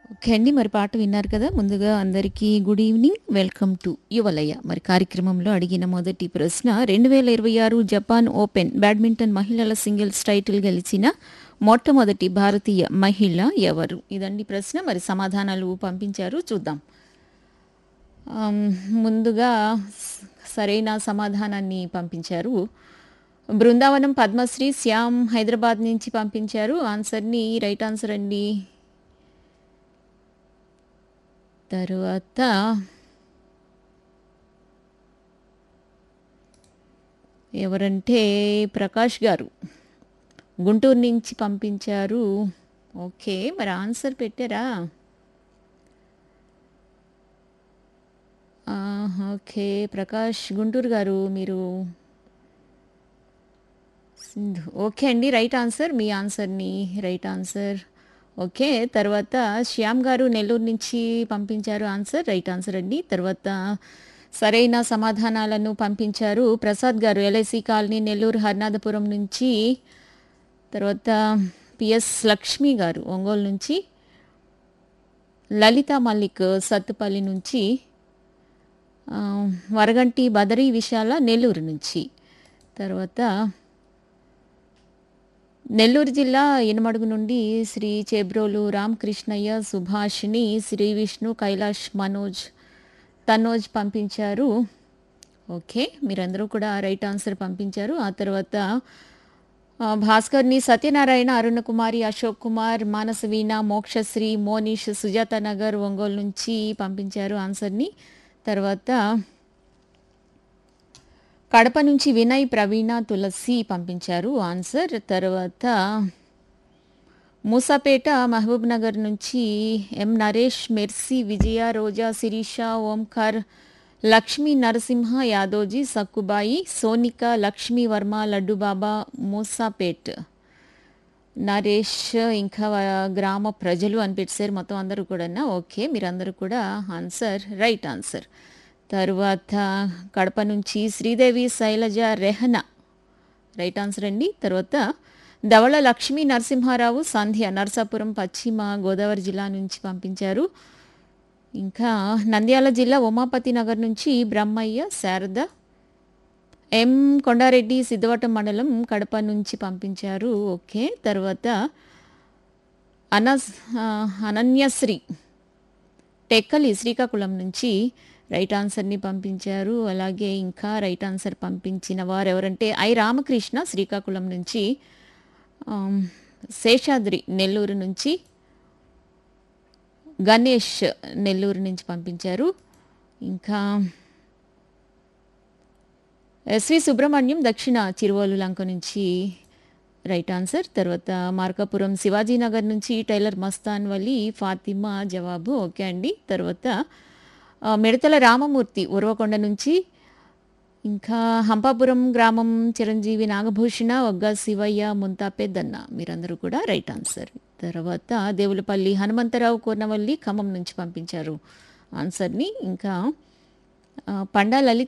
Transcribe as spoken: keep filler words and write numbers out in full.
Okay అండి. మరి పాట విన్నారు కదా! ముందుగా అందరికీ గుడ్ ఈవెనింగ్. వెల్కమ్ టు యువలయ. మరి కార్యక్రమంలో అడిగిన మొదటి ప్రశ్న రెండు వేల ఇరవై ఆరు జపాన్ ఓపెన్ బ్యాడ్మింటన్ మహిళల సింగిల్స్ టైటిల్ గెలిచిన మొట్టమొదటి భారతీయ మహిళ ఎవరు? ఇదండి ప్రశ్న. మరి సమాధానాలు పంపించారు చూద్దాం. ఆమ్, ముందుగా స- సరైన సమాధానాన్ని పంపించారు. బృందావనం పద్మశ్రీ శ్యామ్ హైదరాబాద్ నుంచి పంపించారు ఆన్సర్ని. రైట్ ఆన్సర్ అండి. తరువాత ఎవరంటే ప్రకాష్ గారు గుంటూరు నుంచి పంపించారు. ఓకే, మరి ఆన్సర్ పెట్టారా? ఆ, ఓకే ప్రకాష్ గుంటూరు గారు మీరు సింధు. ఓకే అండి, రైట్ ఆన్సర్. మీ ఆన్సర్ని రైట్ ఆన్సర్. ఓకే, తర్వాత శ్యామ్ గారు నెల్లూరు నుంచి పంపించారు ఆన్సర్. రైట్ ఆన్సర్ అండి. తర్వాత సరైన సమాధానాలను పంపించారు ప్రసాద్ గారు ఎల్ఐసి కాలనీ నెల్లూరు హర్నాథపురం నుంచి. తర్వాత పిఎస్ లక్ష్మి గారు ఒంగోలు నుంచి. లలిత మల్లిక్ సత్తుపల్లి నుంచి. ఆ, వరగంటి బదరీ విశాల నెల్లూరు నుంచి. తర్వాత నెల్లూరు జిల్లా ఇనమడుగు నుండి శ్రీ చేబ్రోలు రామకృష్ణయ్య సుభాషిణి శ్రీ విష్ణు కైలాష్ మనోజ్ తనోజ్ పంపించారు. ఓకే, మీరందరూ కూడా రైట్ ఆన్సర్ పంపించారు. ఆ తర్వాత ఆ, భాస్కర్ని సత్యనారాయణ అరుణకుమారి అశోక్ కుమార్ మానసవీణ మోక్షశ్రీ మోనిష్ సుజాత నగర్ ఒంగోలు నుంచి పంపించారు ఆన్సర్ని. తర్వాత కడప నుంచి వినయ్ ప్రవీణ తులసి పంపించారు ఆన్సర్. తర్వాత మూసాపేట మహబూబ్ నగర్ నుంచి ఎం నరేష్ మెర్సీ విజయ రోజా శిరీష ఓంకార్ లక్ష్మీ నరసింహ యాదోజీ సక్కుబాయి సోనిక లక్ష్మీ వర్మ లడ్డుబాబా మూసాపేట్ నరేష్ ఇంకా వా- గ్రామ ప్రజలు అని పెట్టారు మొత్తం అందరూ కూడా. ఓకే, మీరందరూ కూడా ఆన్సర్ రైట్ ఆన్సర్. తరువాత కడప నుంచి శ్రీదేవి శైలజ రెహన రైట్ ఆన్సర్ అండి. తర్వాత ధవళ లక్ష్మీ నరసింహారావు సంధ్య నర్సాపురం పశ్చిమ గోదావరి జిల్లా నుంచి పంపించారు. ఇంకా నంద్యాల జిల్లా ఉమాపతి నగర్ నుంచి బ్రహ్మయ్య శారద ఎం కొండారెడ్డి సిద్ధవటం మండలం కడప నుంచి పంపించారు. ఓకే, తర్వాత అనస్ ఆ, అనన్యశ్రీ టెక్కలి శ్రీకాకుళం నుంచి రైట్ ఆన్సర్ని పంపించారు. అలాగే ఇంకా రైట్ ఆన్సర్ పంపించిన వారు ఎవరంటే ఐ రామకృష్ణ శ్రీకాకుళం నుంచి. ఆమ్, శేషాద్రి నెల్లూరు నుంచి. గణేష్ నెల్లూరు నుంచి పంపించారు. ఇంకా ఎస్వి సుబ్రహ్మణ్యం దక్షిణ చిరువోలు లంక నుంచి రైట్ ఆన్సర్. తర్వాత మార్కాపురం శివాజీనగర్ నుంచి టైలర్ మస్తాన్ వలి ఫాతిమా జవాబు ఓకే అండి. తర్వాత ఆ, మిడతల రామమూర్తి ఉరవకొండ నుంచి. ఇంకా హంపాపురం గ్రామం చిరంజీవి నాగభూషణ ఒగ్గా శివయ్య ముంతా పెద్దన్న మీరందరూ కూడా రైట్ ఆన్సర్. తర్వాత దేవులపల్లి హనుమంతరావు కోర్నవల్లి ఖమ్మం నుంచి పంపించారు ఆన్సర్ని. ఇంకా ఆ, పండా లలిత